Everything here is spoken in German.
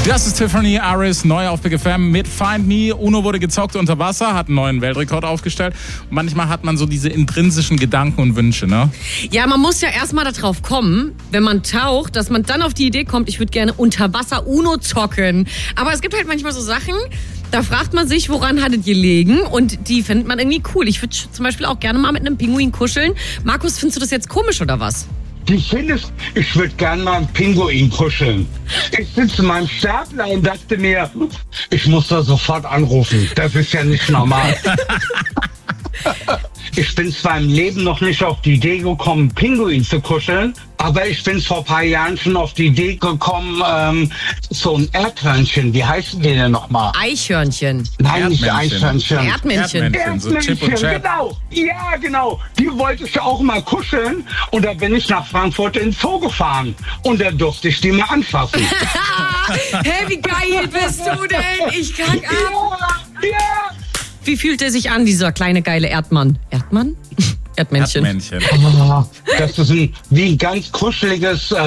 Das ist Tiffany Aris, neu auf Big FM mit Find Me. Uno wurde gezockt unter Wasser, hat einen neuen Weltrekord aufgestellt. Manchmal hat man so diese intrinsischen Gedanken und Wünsche, ne? Ja, man muss ja erstmal darauf kommen, wenn man taucht, dass man dann auf die Idee kommt, ich würde gerne unter Wasser Uno zocken. Aber es gibt halt manchmal so Sachen, da fragt man sich, woran hat es gelegen? Und die findet man irgendwie cool. Ich würde zum Beispiel auch gerne mal mit einem Pinguin kuscheln. Markus, findest du das jetzt komisch oder was? Ich würde gerne mal einen Pinguin kuscheln. Ich sitze in meinem Stapler und dachte mir, ich muss da sofort anrufen. Das ist ja nicht normal. Ich bin zwar im Leben noch nicht auf die Idee gekommen, Pinguin zu kuscheln, aber ich bin vor ein paar Jahren schon auf die Idee gekommen, so ein Erdhörnchen, wie heißen die denn nochmal? Eichhörnchen. Nein, nicht Eichhörnchen. Erdmännchen. So Chip und Chap. Genau. Ja, genau. Die wollte ich auch mal kuscheln und da bin ich nach Frankfurt in den Zoo gefahren und da durfte ich die mal anfassen. Hey, wie geil bist du denn? Ich kack ab. Ja. Wie fühlt er sich an, dieser kleine geile Erdmann? Erdmann? Erdmännchen. Erdmännchen. Das ist wie ein ganz kuscheliges